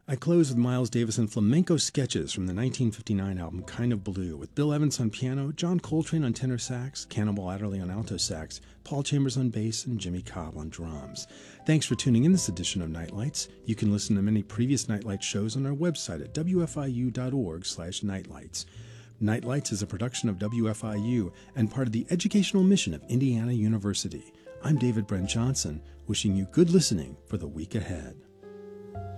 I close with Miles Davis and flamenco sketches from the 1959 album Kind of Blue, with Bill Evans on piano, John Coltrane on tenor sax, Cannonball Adderley on alto sax, Paul Chambers on bass, and Jimmy Cobb on drums. Thanks for tuning in this edition of Nightlights. You can listen to many previous Nightlight shows on our website at wfiu.org/nightlights. Nightlights is a production of WFIU and part of the educational mission of Indiana University. I'm David Brent Johnson, wishing you good listening for the week ahead.